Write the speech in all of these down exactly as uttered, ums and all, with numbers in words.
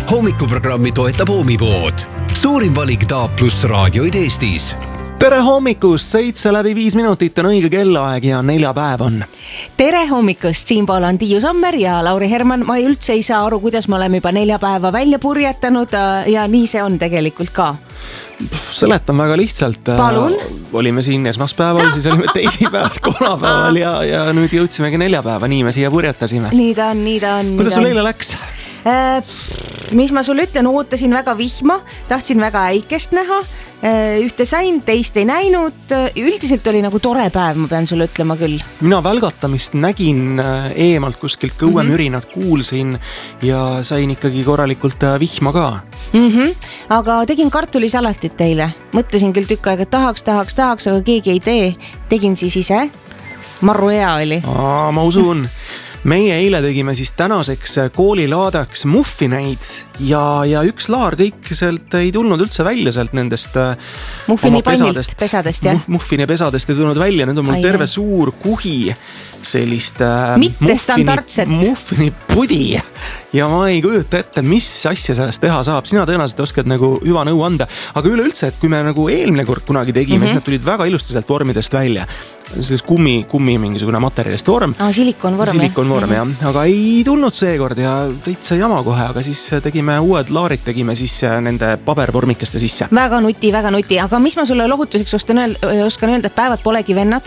Hommikuprogrammi toetab Oomipood. Suurim valik Taap pluss raadioid Eestis. Tere hommikust, seitse läbi viis minutit on õige kellaaeg ja neljapäev on. Tere hommikust, siinpool on Tiiu Sommer ja Lauri Herman. Ma üldse ei saa aru, kuidas me oleme juba neljapäeva välja purjetanud ja nii see on tegelikult ka. Seletan väga lihtsalt. Palun. Olime siin esmaspäeval, siis olime teisipäeval, kolmapäeval ja, ja nüüd jõudsimegi neljapäeva, nii me siia purjetasime. Nii ta on, nii ta on. Kuidas sul eile läks? Äh, mis ma sulle ütlen, ootasin väga vihma, tahtsin väga äikest näha, ühte sain, teist ei näinud, üldiselt oli nagu tore päev, ma pean sulle ütlema küll. Mina välgatamist nägin eemalt kuskilt kõuemürinat mm -hmm. kuulsin ja sain ikkagi korralikult vihma ka. Mm -hmm. Aga tegin kartulisalatit teile, mõtlesin küll tükk aega, et tahaks, tahaks, tahaks, aga keegi ei tee, tegin siis ise, marru hea oli. Aa, ma usun. Meie eile tegime siis tänaseks koolilaadaks muffineid ja, ja üks laar kõik sealt ei tulnud üldse välja sealt nendest muffini pannilt pesadest, jah? Muffini pesadest ei tulnud välja, need on mul Ai terve jah. Suur kuhi sellist mitte standardset muffini pudi ja ma ei kujuta ette, mis asja sellest teha saab. Sina tõenäoliselt oskad nagu hüva nõu anda, aga üleüldse, et kui me nagu eelmine kord kunagi tegime, mm -hmm. siis nad tulid väga ilusti sealt vormidest välja. Selles kummi, kummi mingisugune materjalist vorm. Ah, silikonvorm, silikonvorm jah. jah, aga ei tulnud seekord ja täitsa jama kohe, aga siis tegime uued laarid, tegime siis nende pabervormikeste sisse. Väga nuti, väga nuti, aga mis ma sulle lohutuseks oskan öelda, oskan öelda, et päevad polegi vennad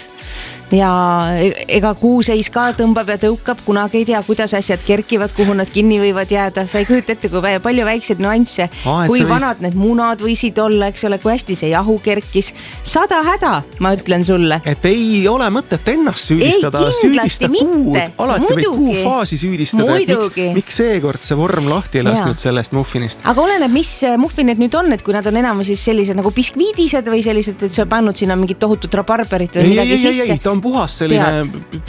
ja ega kuuseis ka tõmbab ja tõukab, kunagi ei tea, kuidas asjad kerkivad, kuhu nad kinni võivad jääda. Sa ei kujuta ette, kui palju väikseid nüansse, Aa, kui vanad võis... need munad võisid olla, eks ole, kui hästi see jahu kerkis. Sada häda, ma ütlen sulle. Et ei ole mõtet ennast süüdistada, süüdista kuud, alati võid kuu faasi süüdistada, et miks, miks seekord see vorm lahti ei lasknud sellest muffinist. Aga oleneb, mis muffinid nüüd on, et kui nad on enam siis sellised nagu biskviidised või sellised, et sa pannud sinna mingit tohutut rabarberit või ei, midagi ei, sisse. Ei, ei, ta on puhas selline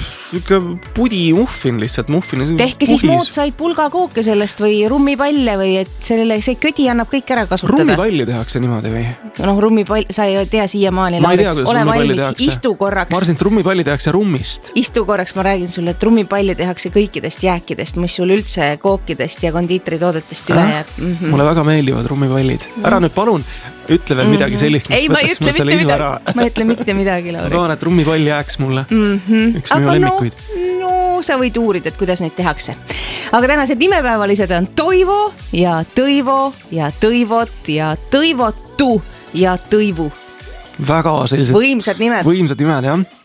pudi muffin lihtsalt. Muffin, tehke siis moodsaid pulgakooke sellest või rummipalle või et sellele see ködi annab kõik ära kasutada. Rummipalli tehakse niimoodi või? Noh, rummipall, sa ei tea siiamaani. Ma ei tea, kuidas rummipalli tehakse. Istu korraks. Ma arvasin, et rummipalli tehakse rummist. Istu korraks, ma räägin sulle, et rummipalli tehakse kõikidest jääkidest, mis sul üldse kookidest ja kondiitritoodetest üle jääb. Mm -hmm. Mulle väga meeldivad rummipallid. Ära nüüd palun ütle veel midagi sellist, mis ei, võtaks mulle selle isu ära. Ma ei ütle mitte midagi, Lauri. Ma tahan, et rummipall jääks mulle. Mm -hmm. Üks minu lemmikuid. No, no, sa võid uurida, et kuidas neid tehakse. Aga tänased nimepäevalised on Toivo ja Tõivo ja Tõivot ja Tõivotu ja Tõivu. Väga sellised võimsad nimed. Võimsad nimed, jah.